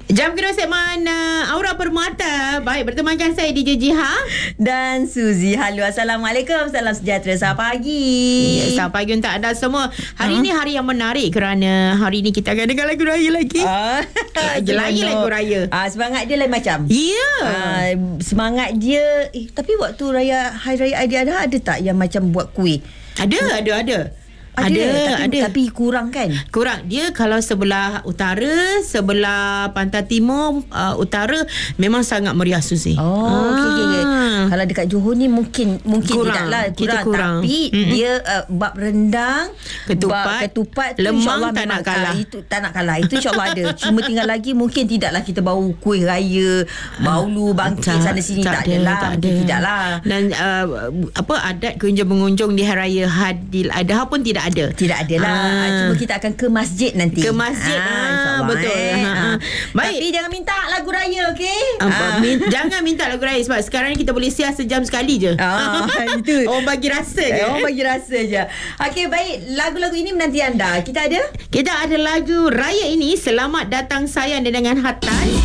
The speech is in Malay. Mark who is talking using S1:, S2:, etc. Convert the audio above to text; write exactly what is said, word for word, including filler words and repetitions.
S1: Jam kedua segmen uh, Aura Permata. Baik, bertemankan saya D J Jiha
S2: dan Suzy. Halo, Assalamualaikum. Salam sejahtera. Selamat pagi.
S1: Ya, selamat pagi untuk anda semua. Hari hmm. ini hari yang menarik kerana hari ini kita akan dengar lagu raya lagi.
S2: Ah,
S1: Lagi-lagi lagu raya.
S2: Ah, semangat dia lain macam.
S1: Ya. Yeah.
S2: Ah, semangat dia eh, tapi waktu raya Hari Raya Aidiladha ada tak yang macam buat kuih?
S1: Ada, ada, ada.
S2: Ada,
S1: ada,
S2: tapi,
S1: ada.
S2: Tapi kurang kan?
S1: Kurang. Dia kalau sebelah utara, sebelah pantai timur, uh, utara memang sangat meriah, Susi.
S2: Oh, ah. okey okey. Okay. Kalau dekat Johor ni mungkin mungkin
S1: kurang.
S2: tidaklah kurang,
S1: kurang.
S2: Tapi mm-hmm. dia uh, bab rendang,
S1: ketupat,
S2: bab ketupat
S1: lemang tak nak kalah.
S2: Uh, itu tak nak kalah. Itu insya-Allah ada. Cuma tinggal lagi mungkin tidaklah kita bau kuih raya, baulu bangkit tak, sana sini tak, tak adalah. Tak ada. Tidaklah.
S1: Dan uh, apa adat kunjung-mengunjung di Hari Raya Aidiladha pun tidak ada.
S2: Tidak ada lah. Ah. Cuma kita akan ke masjid nanti.
S1: Ke masjid. Ah, ah, betul.
S2: Eh.
S1: Ah.
S2: Baik. Tapi jangan minta lagu raya, okey?
S1: Ah, min- jangan minta lagu raya sebab sekarang ni kita boleh siar sejam sekali je.
S2: Ah, itu.
S1: Orang bagi rasa je.
S2: Eh, orang bagi rasa je. Okey, baik. Lagu-lagu ini menanti anda. Kita ada?
S1: Kita ada lagu raya ini, Selamat Datang Sayang dengan Hatan.